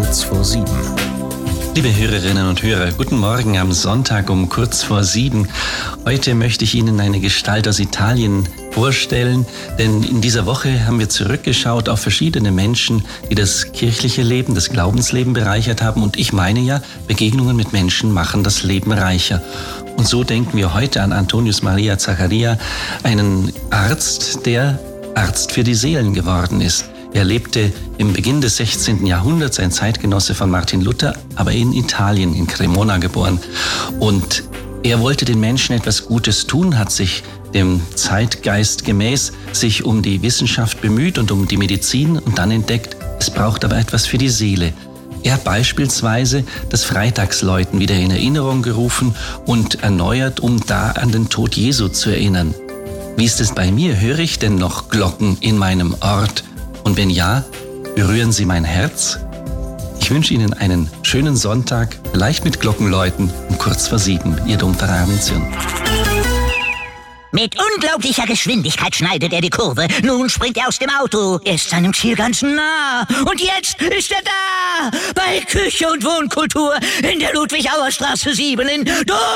kurz vor 7. Liebe Hörerinnen und Hörer, guten Morgen am Sonntag um kurz vor 7. Heute möchte ich Ihnen eine Gestalt aus Italien vorstellen, denn in dieser Woche haben wir zurückgeschaut auf verschiedene Menschen, die das kirchliche Leben, das Glaubensleben bereichert haben. Und ich meine ja, Begegnungen mit Menschen machen das Leben reicher. Und so denken wir heute an Antonius Maria Zaccaria, einen Arzt, der Arzt für die Seelen geworden ist. Er lebte im Beginn des 16. Jahrhunderts, ein Zeitgenosse von Martin Luther, aber in Italien, in Cremona geboren. Und er wollte den Menschen etwas Gutes tun, hat sich dem Zeitgeist gemäß sich um die Wissenschaft bemüht und um die Medizin und dann entdeckt, es braucht aber etwas für die Seele. Er hat beispielsweise das Freitagsläuten wieder in Erinnerung gerufen und erneuert, um da an den Tod Jesu zu erinnern. Wie ist es bei mir? Höre ich denn noch Glocken in meinem Ort? Und wenn ja, berühren sie mein Herz? Ich wünsche Ihnen einen schönen Sonntag, vielleicht mit Glockenläuten um kurz vor 7. Ihr Dompfarrer Armin Zürn. Mit unglaublicher Geschwindigkeit schneidet er die Kurve. Nun springt er aus dem Auto. Er ist seinem Ziel ganz nah. Und jetzt ist er da! Bei Küche und Wohnkultur in der Ludwig-Auer-Straße 7 in